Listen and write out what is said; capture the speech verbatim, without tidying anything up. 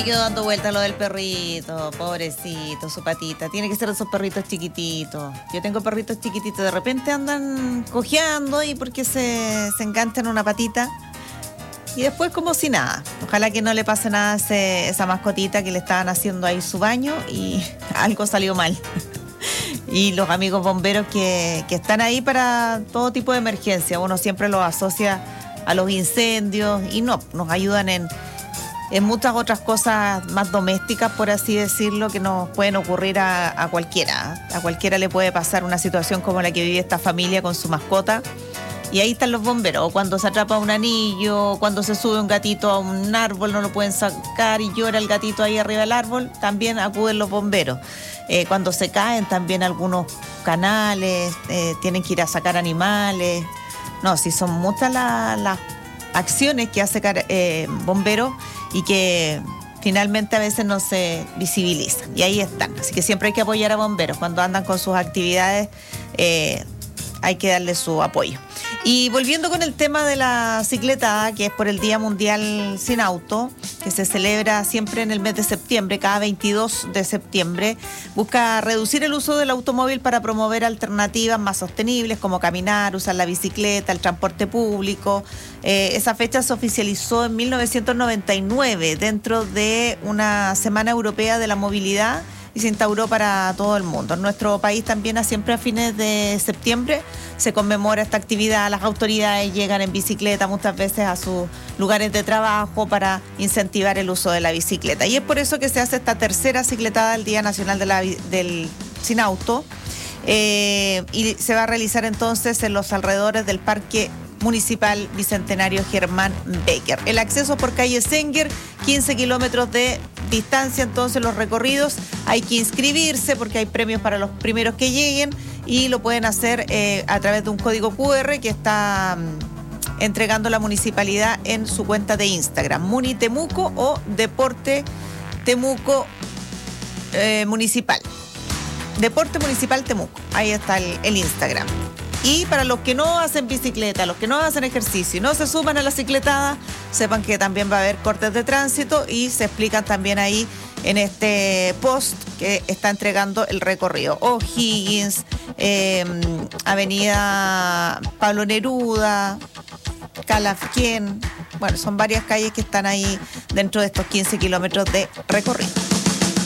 me quedo dando vuelta lo del perrito, pobrecito, su patita. Tiene que ser esos perritos chiquititos. Yo tengo perritos chiquititos, de repente andan cojeando y porque se, se enganchan una patita. Y después como si nada. Ojalá que no le pase nada a ese, esa mascotita que le estaban haciendo ahí su baño y algo salió mal. Y los amigos bomberos que, que están ahí para todo tipo de emergencia. Uno siempre los asocia a los incendios y no, nos ayudan en, en muchas otras cosas más domésticas, por así decirlo, que nos pueden ocurrir a, a cualquiera. A cualquiera le puede pasar una situación como la que vive esta familia con su mascota. Y ahí están los bomberos, o cuando se atrapa un anillo, cuando se sube un gatito a un árbol, no lo pueden sacar y llora el gatito ahí arriba del árbol, también acuden los bomberos. Eh, cuando se caen también algunos canales, eh, tienen que ir a sacar animales. No, sí, son muchas las la acciones que hace eh, bomberos y que finalmente a veces no se visibilizan. Y ahí están, así que siempre hay que apoyar a bomberos. Cuando andan con sus actividades, eh, hay que darle su apoyo. Y volviendo con el tema de la cicletada, que es por el Día Mundial Sin Auto, que se celebra siempre en el mes de septiembre, cada veintidós de septiembre, busca reducir el uso del automóvil para promover alternativas más sostenibles como caminar, usar la bicicleta, el transporte público. Eh, esa fecha se oficializó en mil novecientos noventa y nueve dentro de una Semana Europea de la Movilidad y se instauró para todo el mundo. En nuestro país también a siempre a fines de septiembre se conmemora esta actividad. Las autoridades llegan en bicicleta muchas veces a sus lugares de trabajo para incentivar el uso de la bicicleta. Y es por eso que se hace esta tercera cicletada del Día Nacional de la, del Sin Auto. Eh, y se va a realizar entonces en los alrededores del Parque Municipal Bicentenario Germán Becker. El acceso por calle Senger, quince kilómetros de distancia, entonces los recorridos. Hay que inscribirse porque hay premios para los primeros que lleguen y lo pueden hacer eh, a través de un código cu erre que está um, entregando la municipalidad en su cuenta de Instagram, Muni Temuco o Deporte Temuco eh, Municipal. Deporte Municipal Temuco, ahí está el, el Instagram. Y para los que no hacen bicicleta, los que no hacen ejercicio y no se suman a la cicletada, sepan que también va a haber cortes de tránsito y se explican también ahí en este post que está entregando el recorrido. O'Higgins, eh, Avenida Pablo Neruda, Calafquén. Bueno, son varias calles que están ahí dentro de estos quince kilómetros de recorrido.